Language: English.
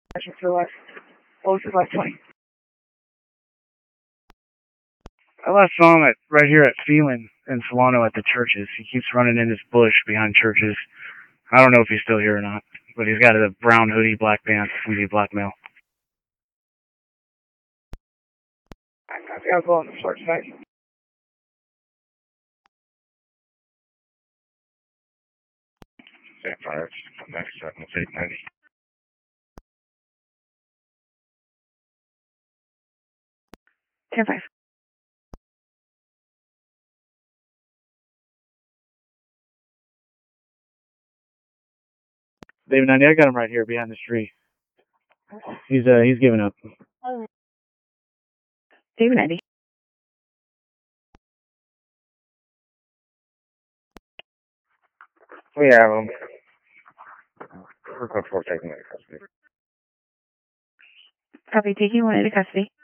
Action for left. Closest left 20. I last saw him right here at Phelan in Solano at the churches. He keeps running in this bush behind churches. I don't know if he's still here or not, but he's got a brown hoodie, black pants, easy blackmail. I've got to go on the short side. Stand fire, next 7, 890. Ten 5. David 90, I got him right here behind this tree. He's giving up. David 90. We have him. We're code 4 taking into custody. Copy, taking one into custody.